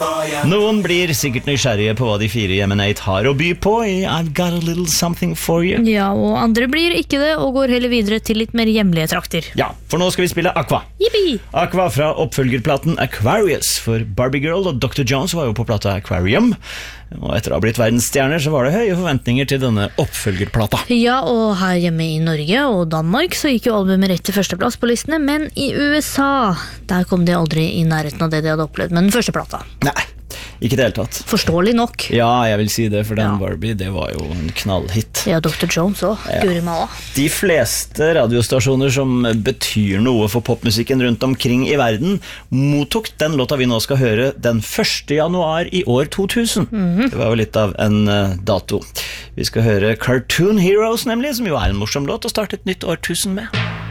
Noen blir sikkert nysgjerrige på hva de fire i M&8 har å by på i I've Got a Little Something For You. Ja, og andre blir ikke det, og går heller videre til litt mer hjemlige trakter. Ja, for nå skal vi spille Aqua. Yippie! Aqua fra oppfølgerplaten Aquarius, for Barbie Girl og Dr. Jones var jo på plata Aquarium. Og etter å ha blitt verdensstjerner så var det høye forventninger til denne oppfølgerplata. Ja, og her hjemme i Norge og Danmark så gikk jo albumet rett til førsteplass på listene, men i USA, der kom de aldri i nærheten av det de hadde opplevd med den første plata. Nei, ikke det hele tatt. Forståelig nok. Ja, jeg vil si det, for den Ja. Barbie, det var jo en knallhit. Ja, Dr. Jones også, Guri mala. De fleste radiostasjoner som betyr noe for popmusikken rundt omkring i verden, mottok den låta vi nå skal høre den 1. januar i år 2000. Det var jo litt av en dato. Vi skal høre Cartoon Heroes nemlig, som jo er en morsom låt å starte et nytt årtusen med.